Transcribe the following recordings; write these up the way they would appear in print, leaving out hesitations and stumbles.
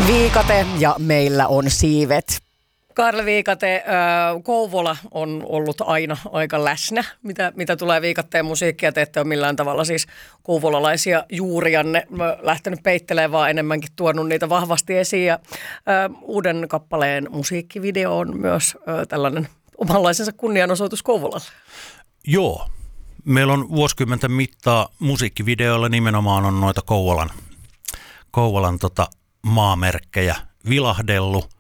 Viikate ja meillä on siivet. Kaarle Viikate, Kouvola on ollut aina aika läsnä, mitä tulee Viikatteen musiikkia. Te ette ole millään tavalla siis kouvolalaisia juurianne lähtenyt peittelemään, vaan enemmänkin tuonut niitä vahvasti esiin. Ja, uuden kappaleen musiikkivideo on myös tällainen omanlaisensa kunnianosoitus Kouvolalle. Joo. Meillä on vuosikymmenten mittaa musiikkivideoilla nimenomaan on noita Kouvolan maamerkkejä vilahdellut.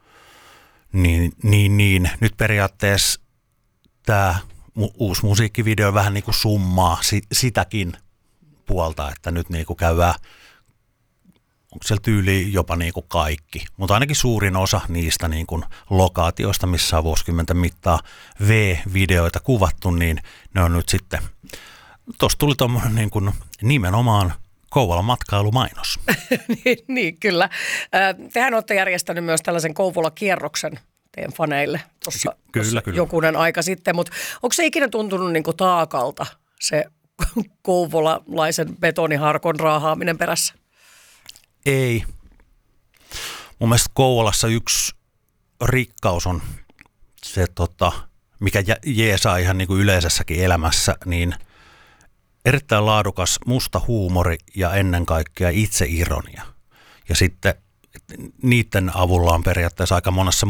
Niin. Nyt periaatteessa tämä uusi musiikkivideo vähän niin kuin summaa sitäkin puolta, että nyt niin kuin käydään, onko siellä tyyliin jopa niin kuin kaikki, mutta ainakin suurin osa niistä niin kuin lokaatioista, missä on vuosikymmenten mittaa V-videoita kuvattu, niin ne on nyt sitten, tuossa tuli tuommoinen niin kuin nimenomaan Kouvolan matkailumainos. niin, kyllä. Tehän olette järjestänyt myös tällaisen Kouvola-kierroksen teidän faneille tuossa jokunen aika sitten, mutta onko se ikinä tuntunut niin kuin taakalta se kouvolalaisen betoniharkon raahaaminen perässä? Ei. Mun mielestä Kouvolassa yksi rikkaus on se, mikä jeesaa ihan niin kuin yleisessäkin elämässä, niin erittäin laadukas musta huumori ja ennen kaikkea itseironia. Ja sitten niiden avulla on periaatteessa aika monessa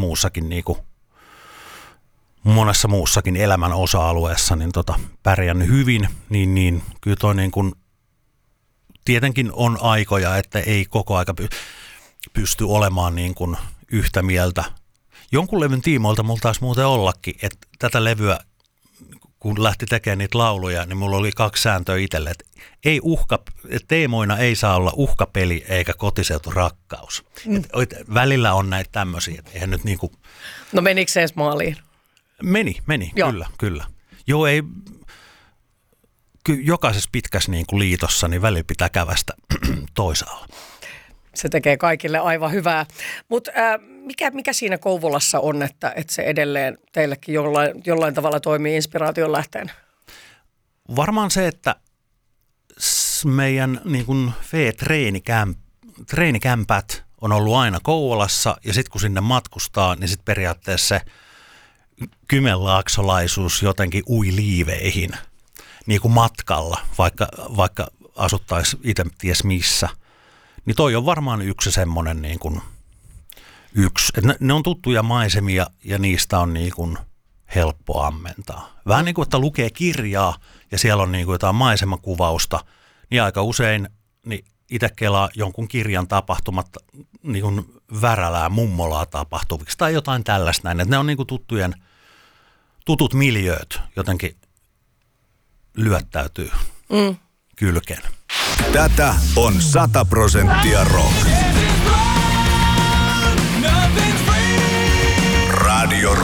muussakin elämän osa-alueessa niin pärjännyt hyvin, niin kyllä toi niin kuin, tietenkin on aikoja, että ei koko aika pysty olemaan niin kuin yhtä mieltä. Jonkun levyn tiimoilta mulla taisi muuten ollakin, että tätä levyä kun lähti tekemään niitä lauluja, niin mulla oli 2 sääntöä itselle, että teemoina ei saa olla uhkapeli eikä kotiseuturakkaus. Välillä on näitä tämmöisiä, että eihän nyt niinku... No menikö se edes maaliin? Meni, kyllä. Joo, ei... Jokaisessa pitkässä niinku liitossa, niin välillä pitää kävästä toisaalla. Se tekee kaikille aivan hyvää. Mutta mikä siinä Kouvolassa on, että se edelleen teillekin jollain tavalla toimii inspiraation lähteenä? Varmaan se, että meidän niin kuin treenikämpät on ollut aina Kouvolassa ja sitten kun sinne matkustaa, niin sitten periaatteessa se kymenlaaksolaisuus jotenkin ui liiveihin niin kuin matkalla, vaikka asuttaisiin itse ties missä. Niin toi on varmaan yksi semmoinen niin kuin että ne on tuttuja maisemia ja niistä on niin kuin helppo ammentaa. Vähän niin kuin, että lukee kirjaa ja siellä on niin kuin jotain maisemakuvausta, niin aika usein niin itse kelaa jonkun kirjan tapahtumat niin kuin Värälää, Mummolaa tapahtuviksi tai jotain tällaista näin. Että ne on niin kuin tutut miljööt jotenkin lyöttäytyy kylkeen. Tätä on 100% rock.